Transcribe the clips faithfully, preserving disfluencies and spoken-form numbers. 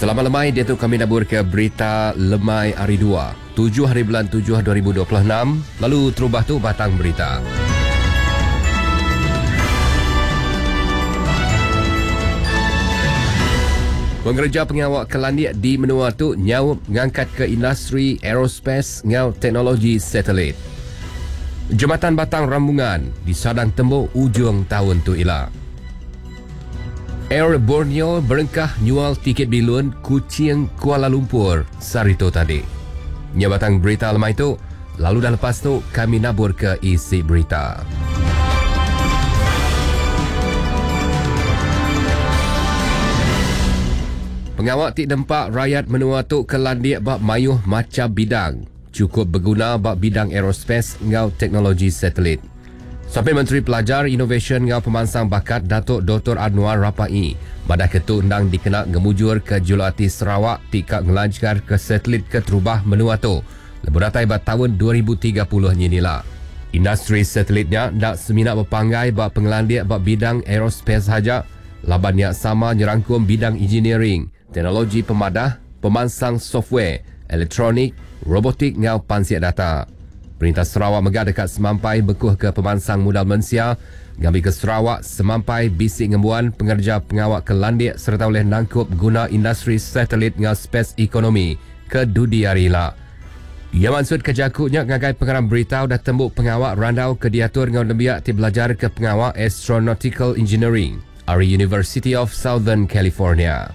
Selamat lemai, dia tu kami nabur ke berita lemai hari dua, tujuh hari bulan tujuh dua ribu dua puluh enam. Lalu terubah tu batang berita. Pengerja pengawal kelandik di Menua tu nyawup mengangkat ke industri aerospace ngau teknologi satelit. Jambatan Batang Rambungan disadang tembok ujung tahun tu ila. Air Borneo berengkah nyual tiket bilun Kuching Kuala Lumpur sarito tadi. Nya batang berita lemah itu, lalu dah lepas tu kami nabur ke isi berita. Pengawak tik dempak rakyat Menua tu kelandik bab mayuh macam bidang. Cukup berguna bab bidang aerospace ngau teknologi satelit. Sampai Menteri Pelajar, Innovation ngau Pemansang Bakat Datuk Doktor Anwar Rapai badah ketuk undang dikenal ngemujur ke Julati Sarawak tikak ngelancar ke satelit ke terubah Menua tu. Leburatai bat tahun dua ribu tiga puluh nyinilah. Industri satelitnya nak seminat berpanggai bab pengelandik bab bidang aerospace saja. Labannya sama nyerangkum bidang engineering, teknologi pemadah, pemansang software, elektronik, robotik ngau pansiat data. Perintah Sarawak megah dekat semampai bekuh ke pemansang modal manusia, ngambil ke Sarawak semampai bisik ngembuan pengerja pengawak kelandik serta oleh nangkup guna industri satelit ngau space ekonomi ke dudi arila. Ia maksud kejakutnya ngagai pengarang berita dah tembuk pengawak randau ke diatur ngau nembiak ti belajar ke pengawak astronautical engineering dari University of Southern California.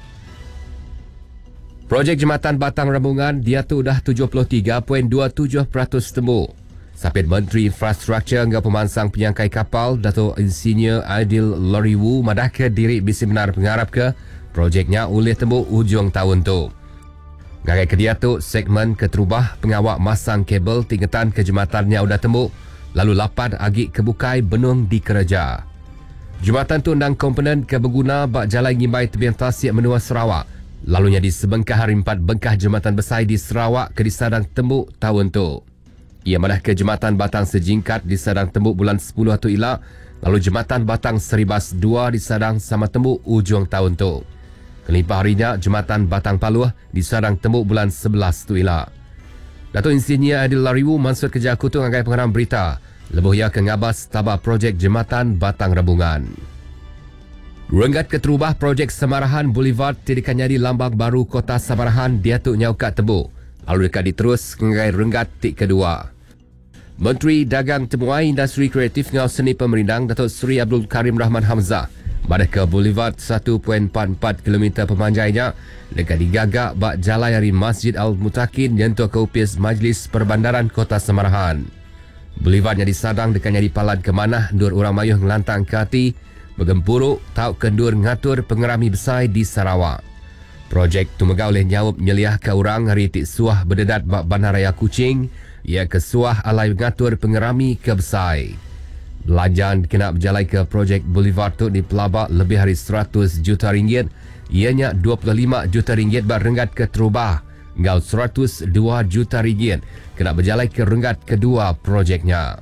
Projek Jambatan Batang Rambungan dia tu dah tujuh puluh tiga perpuluhan dua tujuh peratus tembuk. Sapit Menteri Infrastruktur ngau Pemansang Penyangkai Kapal Datuk Insinyur Aidil Loriwu madah ke diri bisi benar pengharap ke projeknya oleh tembuk ujung tahun tu. Ngagai ke dia tu segmen keterubah pengawak masang kabel tingkatan ke jembatannya udah tembuk lalu lapan agi kebukai benung dikerja. Jembatan tu undang komponen ke berguna bak jalan ngimbai tebian tasik Menua Sarawak. Lalunya di sebengkah hari empat bengkah jembatan besar di Sarawak ke disadang tembuk tahun tu. Ia madah ke jembatan Batang Sejingkat disadang tembuk bulan sepuluh tu ila. Lalu jembatan Batang Seribas dua disadang sama tembuk ujung tahun tu. Kelimpah harinya jembatan Batang Paluh disadang tembuk bulan sebelas tu ila. Datuk Insinyur Aidil Loriwu mansur kerja kutu ngagai pengarang berita. Lebuh ia ke ngabas tabak projek jembatan Batang Rambungan. Renggat keterubah projek Samarahan Boulevard tidak jadi lambang baru kota Samarahan dia tu nyaukat tebuk. Lalu dekat diterus ngagai renggat tik kedua. Menteri Dagang Temuai Industri Kreatif ngau Seni Pemerindang Datuk Seri Abdul Karim Rahman Hamzah pada ke Boulevard satu perpuluhan empat empat kilometer pemanjainya dekat digagak bak jalai dari Masjid Al-Mutakin nyentuh ke upis Majlis Perbandaran Kota Samarahan. Boulevardnya disadang dekat nyari palan kemanah dur orang mayuh ngelantang ke hati bergempuruk tau kendur ngatur pengerami besar di Sarawak. Projek tu megah oleh nyawup nyeliah ke orang hari tik suah berdedat bak Bandaraya Kuching, ia ke suah alai ngatur pengerami ke besar. Belanjan kena berjalai ke projek Boulevard tu di pelabak lebih hari seratus juta ringgit, ianya dua puluh lima juta ringgit bak renggat ke terubah, ngau seratus dua juta ringgit kena berjalai ke renggat kedua projeknya.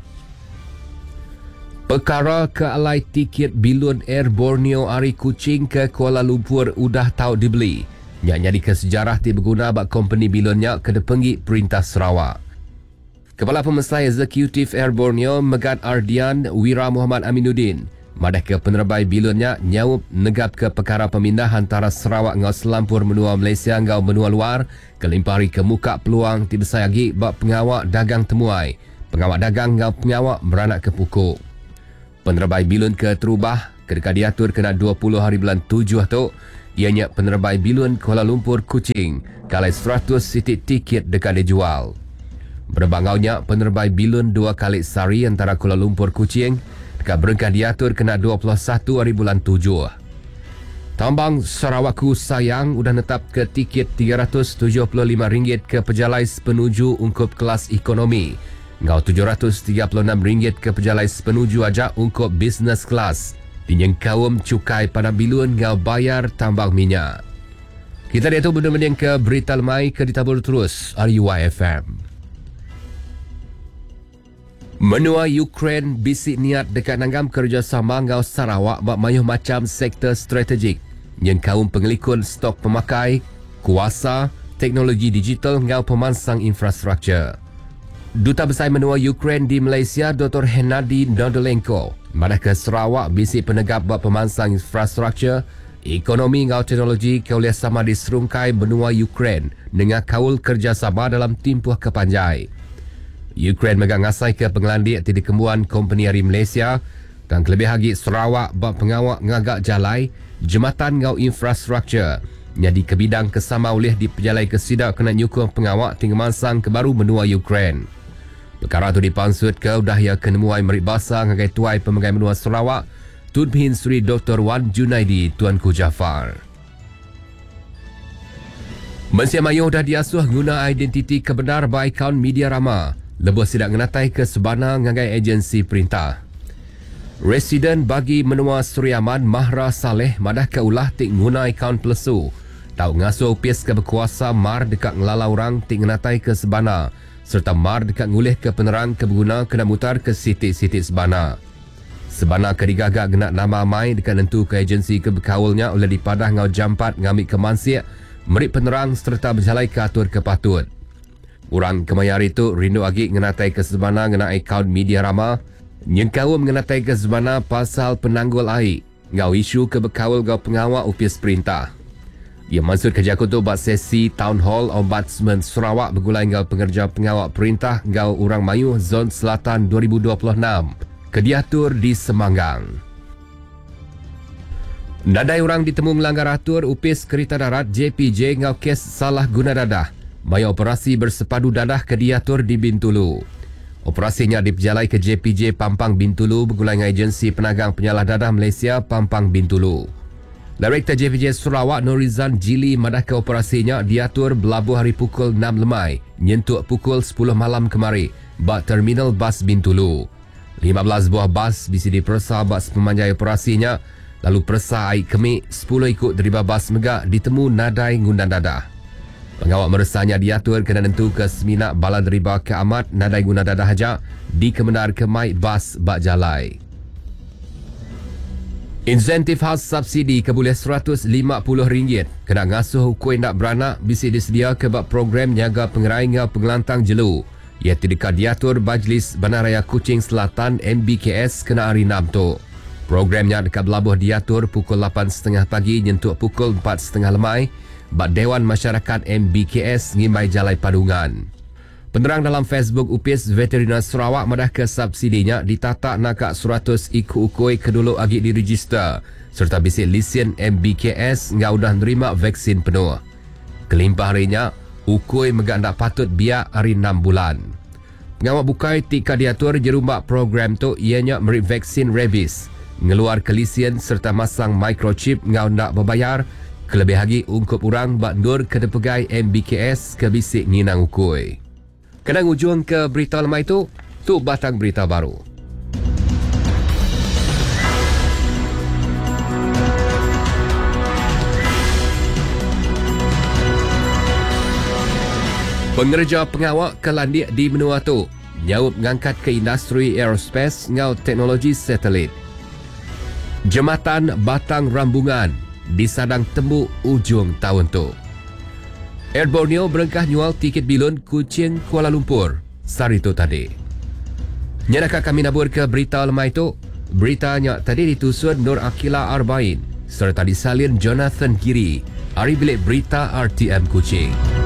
Perkara ke alai tiket bilun Air Borneo Ari Kuching ke Kuala Lumpur udah tahu dibeli. Nyak nyadi ke sejarah ti berguna bak company bilunnya ke depenggi Perintah Sarawak. Kepala Pemesai Eksekutif Air Borneo Megat Ardian Wira Muhammad Aminuddin madah ke penerbai bilunnya nyawup negap ke perkara pemindah antara Sarawak ngau selampur menua Malaysia ngau menua luar kelimpari ke muka peluang ti besar lagi bak pengawak dagang temuai. Pengawak dagang ngau pengawak beranak ke pukuk. Penerbai bilun ke terubah ketika diatur kena dua puluh hari bulan tujuh tu ianya penerbai bilun Kuala Lumpur Kuching kalai seratus sitik tiket dekat dijual. Berbangaunya penerbai bilun dua kali sari antara Kuala Lumpur Kuching dekat berengkah diatur kena dua puluh satu hari bulan tujuh. Tambang Sarawakku sayang udah netap ke tiket tiga ratus tujuh puluh lima ringgit ke pejalai sepenuju ungkup kelas ekonomi. Ngau tujuh ratus tiga puluh enam ringgit ke pejalai sepenuju aja ungkup business class. Dinyeng kaum cukai pada bilun ngau bayar tambang minyak. Kita dia tu benda-benda ke berita lemai ke ditabur terus R U Y F M. Menua Ukraine bisik niat dekat nanggam kerjasama ngau Sarawak bak mayuh macam sektor strategik. Yang kaum pengelikun stok pemakai kuasa, teknologi digital ngau pemansang infrastruktur. Duta Besar Menua Ukraine di Malaysia Doktor Hennady Nodolenko madah ke Sarawak bisik penegap buat pemansang infrastruktur, ekonomi ngau teknologi kerjasama di serungkai benua Ukraine dengan kaul kerjasama dalam tempoh kepanjai. Ukraine megang ngasai ke pengelandik di dikembuan kompeni hari Malaysia dan kelebih lagi Sarawak buat pengawak ngagak jalai jematan ngau infrastruktur yang di kebidang kesama oleh di pejalai kesidak kena nyukung pengawak tinggal mansang ke baru benua Ukraine. Perkara itu dipansut ke udah ya kenemuai merik basa ngagai tuai pemegai benua Sarawak Tun Pihin Sri Doktor Wan Junaidi Tuanku Jafar. Manusia Mayuh dah diasuh guna identiti kebenar by akaun media rama. Lebuh sidak ngenatai ke sebana ngagai agensi perintah. Residen bagi menua Suriaman Mahra Saleh madah ke ulah tik guna akaun pelesu. Tau ngasuh upis ke berkuasa mar dekat ngelalau orang tik ngenatai ke sebana. Serta mar dekat ngulih ke penerang ke berguna kena mutar ke sitik-sitik sebana. Sebana kedigagak genak nama mai dekat nentu ke agensi ke berkawalnya oleh dipadah ngau jampat ngamik ke mansiak, merik penerang serta berjalai ke atur ke patut. Orang kemayar itu rindu lagi ngenatai ke sebana ngena akaun media rama, nyengkau mengenatai ke sebana pasal penanggul air, ngau isu ke berkawal ngau pengawal upis perintah. Ia maksud kerja kutu buat sesi Town Hall Ombudsman Sarawak bergulai ngau pengerja pengawal perintah ngau Orang Mayuh Zon Selatan dua ribu dua puluh enam. Kediatur di Semanggang. Nadai orang ditemu melanggar atur upis kereta darat J P J ngau kes salah guna dadah. Maya operasi bersepadu dadah kediatur di Bintulu. Operasinya diperjalai ke J P J Pampang Bintulu bergulai dengan agensi penagang penyalah dadah Malaysia Pampang Bintulu. Direktur J P J Sarawak Norizan Jili madah ke operasinya diatur berlabuh hari pukul enam lemai nyentuk pukul sepuluh malam kemari bak terminal bas Bintulu. lima belas buah bas bisi dipersa bas pemanjai operasinya, lalu persa air kemik sepuluh ikut deriba bas megak ditemu nadai ngundan dadah. Pengawak meresanya diatur kena nentu ke seminak bala deriba ke amat nadai guna dadah hajak di kemenar ke mai bas bak jalai. Insentif khas subsidi keboleh seratus lima puluh ringgit kena ngasuh kuih nak beranak bisi disedia ke bak program nyaga pengerai ngau pengelantang jelu. Ia tidak diatur Majlis Bandaraya Kuching Selatan M B K S kena hari enam tu. Programnya dekat Belabuh diatur pukul lapan tiga puluh pagi nyentuk pukul empat tiga puluh lemai bak Dewan Masyarakat M B K S ngimai Jalai Padungan. Penerang dalam Facebook Upis Veteriner Sarawak madah ke subsidinya ditatak nakak seratus iku-ukui kedulu agi diregister serta bisik lisen M B K S ngau dah nerima vaksin penuh. Kelimpah harinya ukui megak nak patut biak hari enam bulan. Pengawak bukai tika diatur jerumbak program tu ianya merik vaksin rabies, ngeluar kelisian serta masang microchip ngau nak berbayar, kelebih lagi ungkup orang bak nur ke depegai M B K S ke bisik nginang ukui. Kena ujung ke berita lemah itu, tu batang berita baru. Pengerja pengawak ke landik di benua tu nyawab mengangkat ke industri aerospace ngau teknologi satelit. Jematan Batang Rambungan disadang tembuk ujung tahun tu. Air Borneo berengkah nyual tiket bilun Kuching Kuala Lumpur sari tu tadi. Nyadakah kami nabur ke berita lemah itu? Beritanya tadi ditusun Nur Akila Arbain serta disalin Jonathan Giri. Hari bilik berita R T M Kuching.